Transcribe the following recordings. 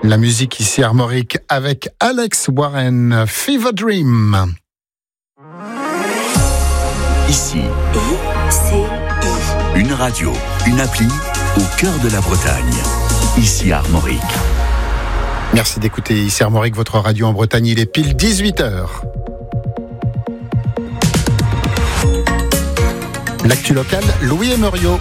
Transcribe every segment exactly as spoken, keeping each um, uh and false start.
La musique ici Armorique avec Alex Warren, Fever Dream. Ici, I C I. Une radio, une appli au cœur de la Bretagne. Ici Armorique. Merci d'écouter ici Armorique, votre radio en Bretagne. Il est pile dix-huit heures. L'actu locale, Louis Emerio.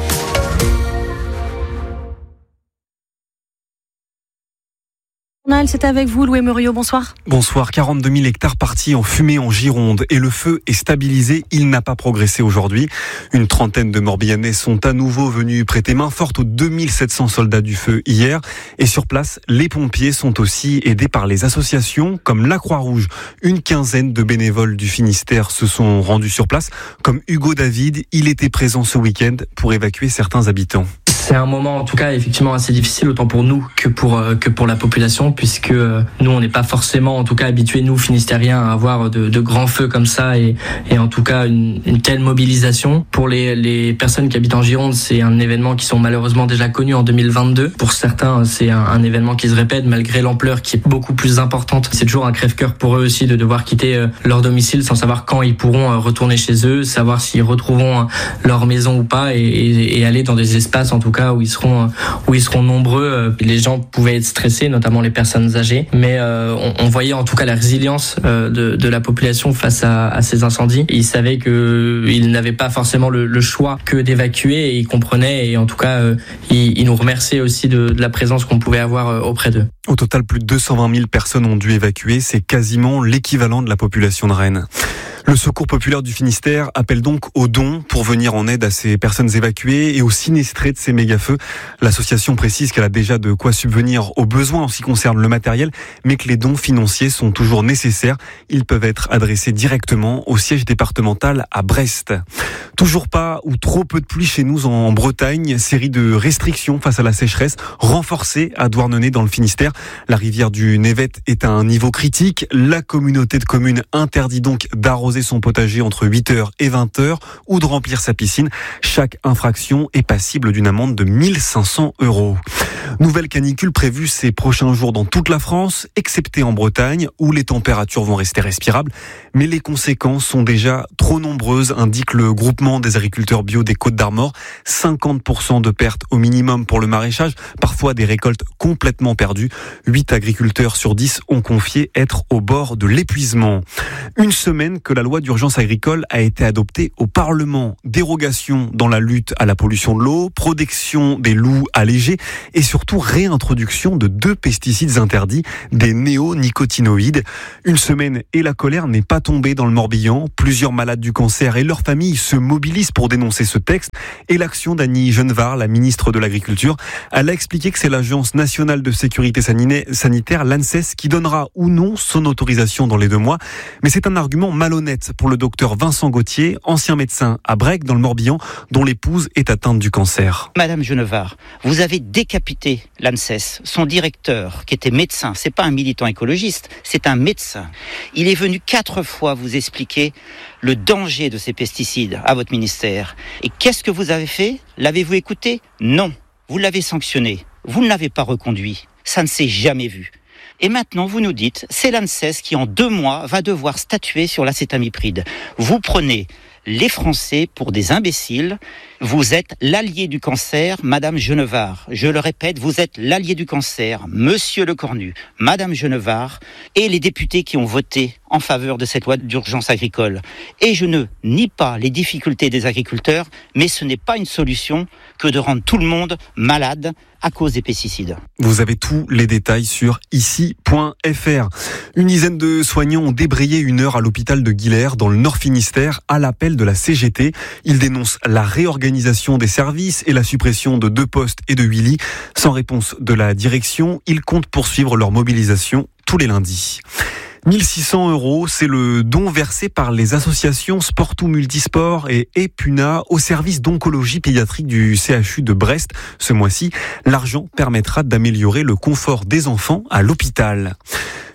C'est avec vous, Louis Emerio, bonsoir. Bonsoir, quarante-deux mille hectares partis en fumée en Gironde et le feu est stabilisé, il n'a pas progressé aujourd'hui. Une trentaine de Morbihanais sont à nouveau venus prêter main forte aux deux mille sept cents soldats du feu hier. Et sur place, les pompiers sont aussi aidés par les associations comme la Croix-Rouge. Une quinzaine de bénévoles du Finistère se sont rendus sur place, comme Hugo David, il était présent ce week-end pour évacuer certains habitants. C'est un moment en tout cas effectivement assez difficile, autant pour nous que pour euh, que pour la population, puisque euh, nous on n'est pas forcément en tout cas habitués, nous Finistériens, à avoir de, de grands feux comme ça et, et en tout cas une, une telle mobilisation. Pour les, les personnes qui habitent en Gironde, c'est un événement qui sont malheureusement déjà connus en deux mille vingt-deux. Pour certains, c'est un, un événement qui se répète malgré l'ampleur qui est beaucoup plus importante. C'est toujours un crève-cœur pour eux aussi de devoir quitter euh, leur domicile sans savoir quand ils pourront euh, retourner chez eux, savoir s'ils retrouveront euh, leur maison ou pas et, et, et aller dans des espaces en tout cas où ils seront où ils seront nombreux. Les gens pouvaient être stressés, notamment les personnes âgées, mais euh, on, on voyait en tout cas la résilience euh, de, de la population face à, à ces incendies. Ils savaient que ils n'avaient pas forcément le, le choix que d'évacuer et ils comprenaient et en tout cas euh, ils, ils nous remerciaient aussi de, de la présence qu'on pouvait avoir euh, auprès d'eux. Au total, plus de deux cent vingt mille personnes ont dû évacuer, c'est quasiment l'équivalent de la population de Rennes. Le Secours populaire du Finistère appelle donc aux dons pour venir en aide à ces personnes évacuées et aux sinistrés de ces méga-feux. L'association précise qu'elle a déjà de quoi subvenir aux besoins en ce qui concerne le matériel, mais que les dons financiers sont toujours nécessaires. Ils peuvent être adressés directement au siège départemental à Brest. Toujours pas ou trop peu de pluie chez nous en Bretagne. Série de restrictions face à la sécheresse renforcée à Douarnenez dans le Finistère. La rivière du Névet est à un niveau critique. La communauté de communes interdit donc d'arroser son potager entre huit heures et vingt heures ou de remplir sa piscine. Chaque infraction est passible d'une amende de mille cinq cents euros. Nouvelle canicule prévue ces prochains jours dans toute la France, excepté en Bretagne, où les températures vont rester respirables. Mais les conséquences sont déjà trop nombreuses, indique le groupement des agriculteurs bio des Côtes-d'Armor. cinquante pour cent de pertes au minimum pour le maraîchage, parfois des récoltes complètement perdues. huit agriculteurs sur dix ont confié être au bord de l'épuisement. Une semaine que la loi d'urgence agricole a été adoptée au Parlement. Dérogation dans la lutte à la pollution de l'eau, protection des loups allégée et surtout réintroduction de deux pesticides interdits, des néonicotinoïdes. Une semaine et la colère n'est pas tombée dans le Morbihan. Plusieurs malades du cancer et leurs familles se mobilisent pour dénoncer ce texte. Et l'action d'Annie Genevard, la ministre de l'Agriculture, elle a expliqué que c'est l'Agence nationale de sécurité sanitaire, l'ANSES, qui donnera ou non son autorisation dans les deux mois. Mais c'est un argument malhonnête pour le docteur Vincent Gauthier, ancien médecin à Brègue dans le Morbihan, dont l'épouse est atteinte du cancer. Madame Genevard, vous avez décapité l'ANSES. Son directeur, qui était médecin, c'est pas un militant écologiste, c'est un médecin. Il est venu quatre fois vous expliquer le danger de ces pesticides à votre ministère. Et qu'est-ce que vous avez fait ? L'avez-vous écouté ? Non. Vous l'avez sanctionné. Vous ne l'avez pas reconduit. Ça ne s'est jamais vu. Et maintenant, vous nous dites, c'est l'ANSES qui, en deux mois, va devoir statuer sur l'acétamipride. Vous prenez les Français pour des imbéciles. Vous êtes l'allié du cancer, Madame Genevard. Je le répète, vous êtes l'allié du cancer, Monsieur Lecornu, Madame Genevard, et les députés qui ont voté en faveur de cette loi d'urgence agricole. Et je ne nie pas les difficultés des agriculteurs, mais ce n'est pas une solution que de rendre tout le monde malade à cause des pesticides. Vous avez tous les détails sur ici point f r. Une dizaine de soignants ont débrayé une heure à l'hôpital de Guilher, dans le Nord Finistère, à l'appel de la C G T. Ils dénoncent la réorganisation des services et la suppression de deux postes et de huit lits. Sans réponse de la direction, ils comptent poursuivre leur mobilisation tous les lundis. mille six cents euros, c'est le don versé par les associations Sportou Multisport et Epuna au service d'oncologie pédiatrique du C H U de Brest. Ce mois-ci, l'argent permettra d'améliorer le confort des enfants à l'hôpital.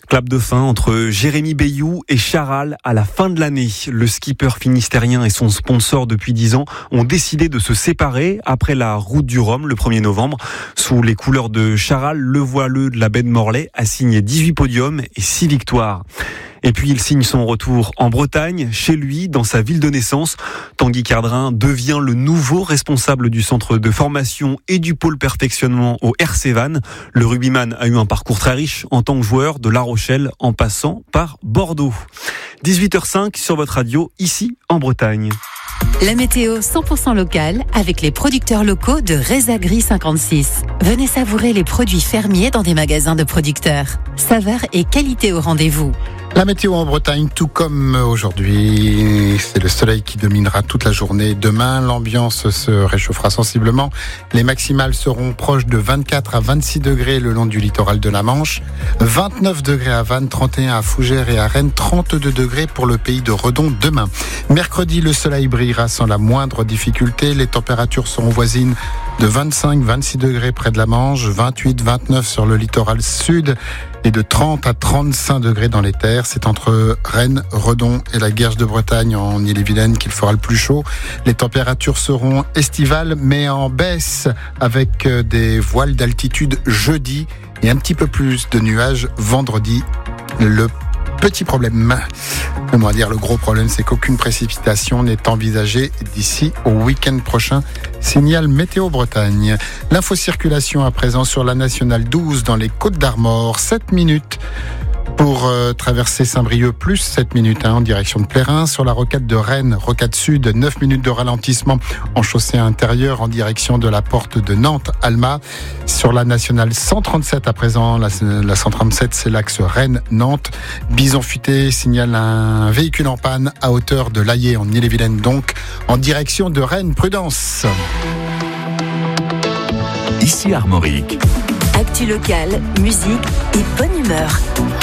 Clap de fin entre Jérémy Bayou et Charal à la fin de l'année. Le skipper finistérien et son sponsor depuis dix ans ont décidé de se séparer après la route du Rhum le premier novembre. Sous les couleurs de Charal, le voileux de la baie de Morlaix a signé dix-huit podiums et six victoires. Et puis il signe son retour en Bretagne, chez lui, dans sa ville de naissance. Tanguy Cardrin devient le nouveau responsable du centre de formation et du pôle perfectionnement au R C Vannes. Le rugbyman a eu un parcours très riche en tant que joueur de La Rochelle en passant par Bordeaux. dix-huit heures cinq sur votre radio, ici en Bretagne. La météo cent pour cent locale avec les producteurs locaux de Rezagri cinquante-six. Venez savourer les produits fermiers dans des magasins de producteurs. Saveur et qualité au rendez-vous. La météo en Bretagne, tout comme aujourd'hui, c'est le soleil qui dominera toute la journée. Demain, l'ambiance se réchauffera sensiblement. Les maximales seront proches de vingt-quatre à vingt-six degrés le long du littoral de la Manche, vingt-neuf degrés à Vannes, trente et un à Fougères et à Rennes, trente-deux degrés pour le pays de Redon demain. Mercredi, le soleil brillera sans la moindre difficulté. Les températures seront voisines de vingt-cinq à vingt-six degrés près de la Manche, vingt-huit à vingt-neuf sur le littoral sud et de trente à trente-cinq degrés dans les terres. C'est entre Rennes, Redon et la Guerche de Bretagne en Ille-et-Vilaine qu'il fera le plus chaud. Les températures seront estivales mais en baisse avec des voiles d'altitude jeudi et un petit peu plus de nuages vendredi. Le petit problème, le moins dire le gros problème, c'est qu'aucune précipitation n'est envisagée d'ici au week-end prochain. Signal Météo Bretagne. L'info-circulation à présent sur la nationale douze dans les Côtes d'Armor. sept minutes pour euh, traverser Saint-Brieuc, plus sept minutes hein, en direction de Plérin. Sur la rocade de Rennes, rocade sud, neuf minutes de ralentissement en chaussée intérieure en direction de la porte de Nantes-Alma. Sur la nationale cent trente-sept à présent, la, la cent trente-sept c'est l'axe Rennes-Nantes. Bison futé signale un véhicule en panne à hauteur de l'Aillé en Ille-et-Vilaine, donc en direction de Rennes. Prudence. Ici Armorique. Actu locale, musique et bonne humeur.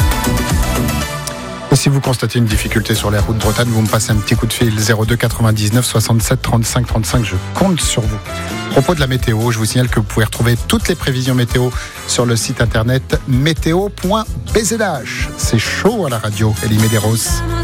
Et si vous constatez une difficulté sur les routes de Bretagne, vous me passez un petit coup de fil zéro deux quatre-vingt-dix-neuf soixante-sept trente-cinq trente-cinq, je compte sur vous. À propos de la météo, je vous signale que vous pouvez retrouver toutes les prévisions météo sur le site internet météo point b z h. C'est chaud à la radio, Elie Medeiros.